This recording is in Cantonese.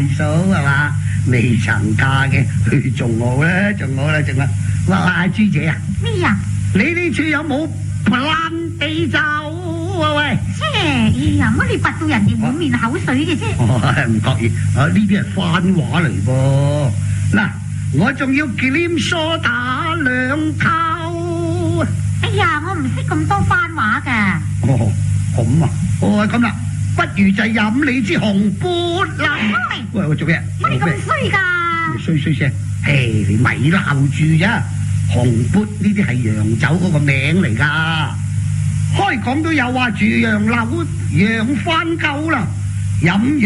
嫂係嘛？未曾嫁嘅，仲好啦，仲好啦，仲啊！哇，朱姐啊， 咩啊？ 你呢處有冇爛地酒啊？喂， 哎呀，乜你拔到人哋滿面口水嘅啫？ 唔覺意啊，呢啲係番話嚟噃。嗱，我仲要劍梳打兩扣。 哎呀，我唔識咁多番話噶。 咁啊，咁啦，不如就飲你支紅缽啦。喂，做咩？ 乜你咁衰噶？ 衰聲，嘿，你咪鬧住啫。紅缽呢啲係洋酒嗰個名嚟噶，開講都有話住洋樓養番狗啦，飲